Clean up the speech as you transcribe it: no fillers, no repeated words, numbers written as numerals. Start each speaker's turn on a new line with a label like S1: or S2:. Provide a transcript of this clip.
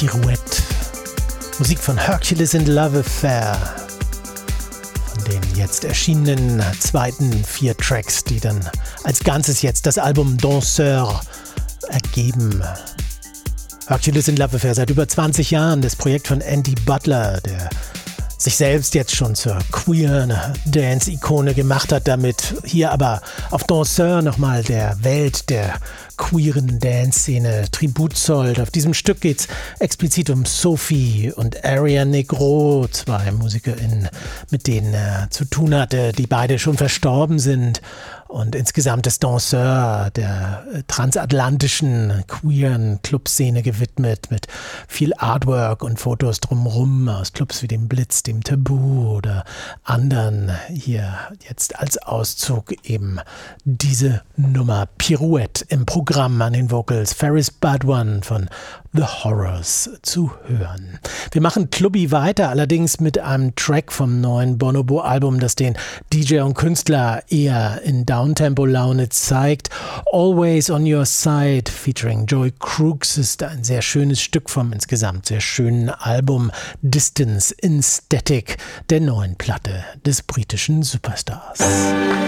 S1: Pirouette. Musik von Hercules in Love Affair. Von den jetzt erschienenen zweiten 4 Tracks, die dann als Ganzes jetzt das Album Danseur ergeben. Hercules in Love Affair, seit über 20 Jahren, das Projekt von Andy Butler, der sich selbst jetzt schon zur queeren Dance-Ikone gemacht hat, damit hier aber auf Danseur nochmal der Welt der queeren Dance-Szene Tribut zollt. Auf diesem Stück geht es explizit um Sophie und Aria Negro, 2 MusikerInnen, mit denen er zu tun hatte, die beide schon verstorben sind. Und insgesamt ist Danseur der transatlantischen queeren Clubszene gewidmet, mit viel Artwork und Fotos drumherum aus Clubs wie dem Blitz, dem Tabu oder anderen. Hier jetzt als Auszug eben diese Nummer Pirouette im Programm an den Vocals Ferris Badwan von The Horrors zu hören. Wir machen Clubby weiter, allerdings mit einem Track vom neuen Bonobo-Album, das den DJ und Künstler eher in Downtempo-Laune zeigt. Always on Your Side featuring Joy Crooks ist ein sehr schönes Stück vom insgesamt sehr schönen Album Distance in Static, der neuen Platte des britischen Superstars.